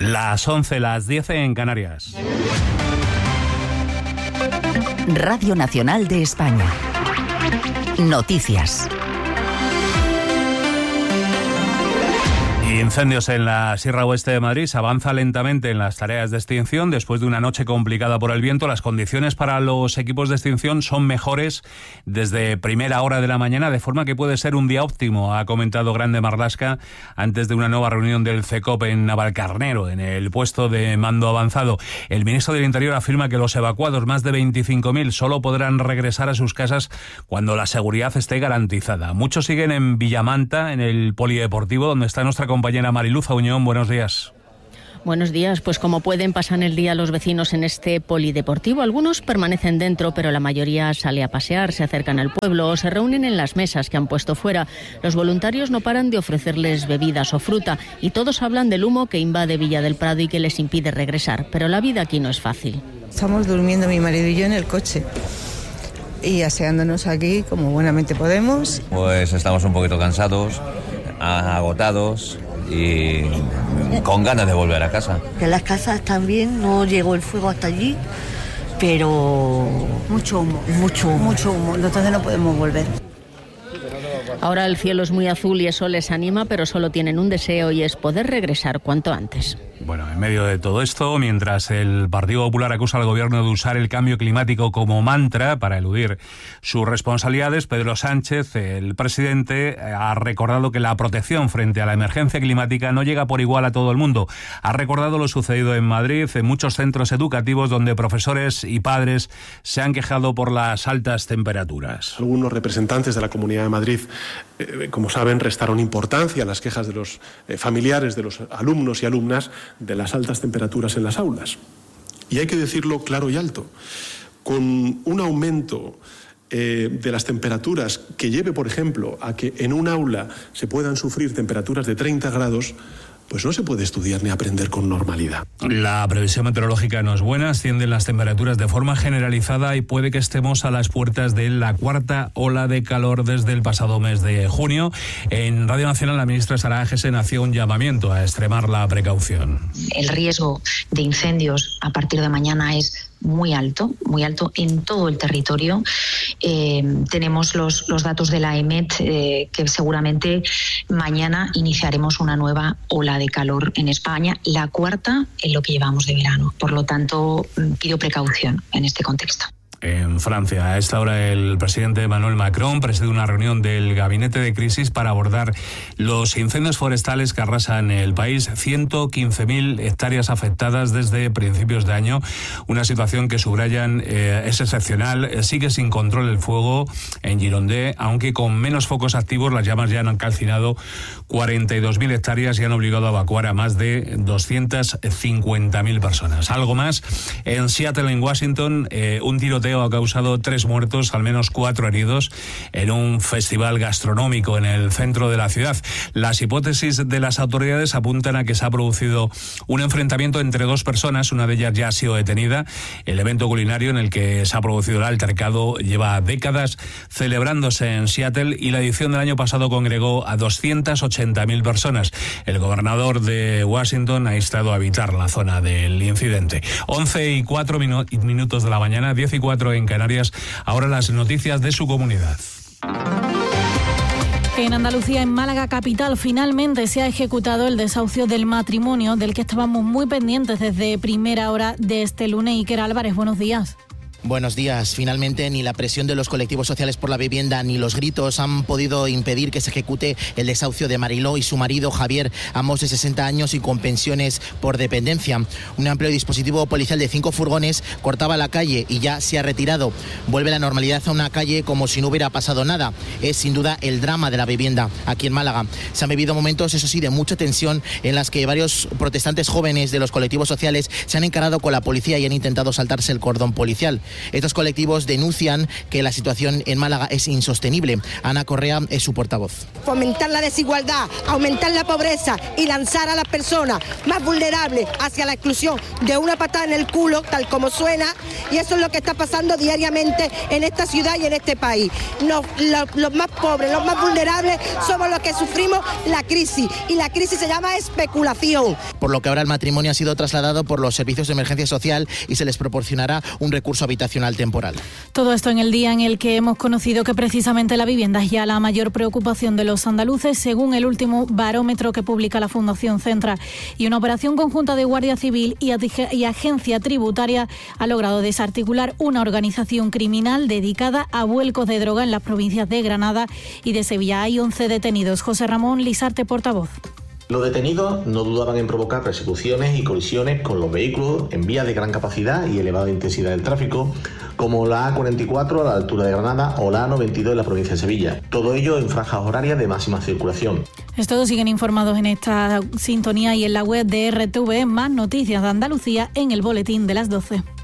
Las 11, las 10 en Canarias. Radio Nacional de España. Noticias. Incendios en la Sierra Oeste de Madrid. Se avanza lentamente en las tareas de extinción. Después de una noche complicada por el viento, las condiciones para los equipos de extinción son mejores desde primera hora de la mañana, de forma que puede ser un día óptimo, ha comentado Grande Marlaska antes de una nueva reunión del CECOP en Navalcarnero, en el puesto de mando avanzado. El ministro del Interior afirma que los evacuados, más de 25.000, solo podrán regresar a sus casas cuando la seguridad esté garantizada. Muchos siguen en Villamanta, en el polideportivo, donde está nuestra compañera Mariluz Auñón. Buenos días. Buenos días. Pues como pueden, pasan el día los vecinos en este polideportivo. Algunos permanecen dentro, pero la mayoría sale a pasear, se acercan al pueblo o se reúnen en las mesas que han puesto fuera. Los voluntarios no paran de ofrecerles bebidas o fruta y todos hablan del humo que invade Villa del Prado y que les impide regresar. Pero la vida aquí no es fácil. Estamos durmiendo mi marido y yo en el coche y aseándonos aquí como buenamente podemos. Pues estamos un poquito cansados, agotados y con ganas de volver a casa. En las casas también no llegó el fuego hasta allí, pero mucho humo, entonces no podemos volver. Ahora el cielo es muy azul y eso les anima, pero solo tienen un deseo y es poder regresar cuanto antes. Bueno, en medio de todo esto, mientras el Partido Popular acusa al gobierno de usar el cambio climático como mantra para eludir sus responsabilidades, Pedro Sánchez, el presidente, ha recordado que la protección frente a la emergencia climática no llega por igual a todo el mundo. Ha recordado lo sucedido en Madrid, en muchos centros educativos donde profesores y padres se han quejado por las altas temperaturas. Algunos representantes de la Comunidad de Madrid, como saben, restaron importancia a las quejas de los familiares de los alumnos y alumnas de las altas temperaturas en las aulas. Y hay que decirlo claro y alto. Con un aumento de las temperaturas que lleve, por ejemplo, a que en un aula se puedan sufrir temperaturas de 30 grados, pues no se puede estudiar ni aprender con normalidad. La previsión meteorológica no es buena, ascienden las temperaturas de forma generalizada y puede que estemos a las puertas de la cuarta ola de calor desde el pasado mes de junio. En Radio Nacional, la ministra Sara Agesen hacía un llamamiento a extremar la precaución. El riesgo de incendios a partir de mañana es muy alto en todo el territorio. Tenemos los datos de la EMET que seguramente mañana iniciaremos una nueva ola de calor en España, la cuarta en lo que llevamos de verano. Por lo tanto, pido precaución en este contexto. En Francia, a esta hora, el presidente Emmanuel Macron preside una reunión del gabinete de crisis para abordar los incendios forestales que arrasan el país. 115.000 hectáreas afectadas desde principios de año. Una situación que subrayan es excepcional. Sigue sin control el fuego en Girondins, aunque con menos focos activos. Las llamas ya han calcinado 42.000 hectáreas y han obligado a evacuar a más de 250.000 personas. Algo más, en Seattle, en Washington, un tiroteo ha causado 3 muertos, al menos 4 heridos, en un festival gastronómico en el centro de la ciudad. Las hipótesis de las autoridades apuntan a que se ha producido un enfrentamiento entre 2 personas, una de ellas ya ha sido detenida. El evento culinario en el que se ha producido el altercado lleva décadas celebrándose en Seattle y la edición del año pasado congregó a 280.000 personas. El gobernador de Washington ha instado a evitar la zona del incidente. 11:04 minutos de la mañana, 10:04 en Canarias. Ahora las noticias de su comunidad. En Andalucía, en Málaga capital, finalmente se ha ejecutado el desahucio del matrimonio del que estábamos muy pendientes desde primera hora de este lunes. Iker Álvarez, buenos días. Buenos días. Finalmente, ni la presión de los colectivos sociales por la vivienda ni los gritos han podido impedir que se ejecute el desahucio de Mariló y su marido Javier, ambos de 60 años y con pensiones por dependencia. Un amplio dispositivo policial de 5 furgones cortaba la calle y ya se ha retirado. Vuelve la normalidad a una calle como si no hubiera pasado nada. Es sin duda el drama de la vivienda aquí en Málaga. Se han vivido momentos, eso sí, de mucha tensión en las que varios protestantes jóvenes de los colectivos sociales se han encarado con la policía y han intentado saltarse el cordón policial. Estos colectivos denuncian que la situación en Málaga es insostenible. Ana Correa es su portavoz. Fomentar la desigualdad, aumentar la pobreza y lanzar a las personas más vulnerables hacia la exclusión de una patada en el culo, tal como suena, y eso es lo que está pasando diariamente en esta ciudad y en este país. Los más pobres, los más vulnerables somos los que sufrimos la crisis, y la crisis se llama especulación. Por lo que ahora el matrimonio ha sido trasladado por los servicios de emergencia social y se les proporcionará un recurso habitacional temporal. Todo esto en el día en el que hemos conocido que precisamente la vivienda es ya la mayor preocupación de los andaluces, según el último barómetro que publica la Fundación Centra. Y una operación conjunta de Guardia Civil y Agencia Tributaria ha logrado desarticular una organización criminal dedicada a vuelcos de droga en las provincias de Granada y de Sevilla. Hay 11 detenidos. José Ramón Lisarte, portavoz. Los detenidos no dudaban en provocar persecuciones y colisiones con los vehículos en vías de gran capacidad y elevada intensidad del tráfico, como la A44 a la altura de Granada o la A92 en la provincia de Sevilla. Todo ello en franjas horarias de máxima circulación. Todos siguen informados en esta sintonía y en la web de RTV. Más noticias de Andalucía en el boletín de las 12.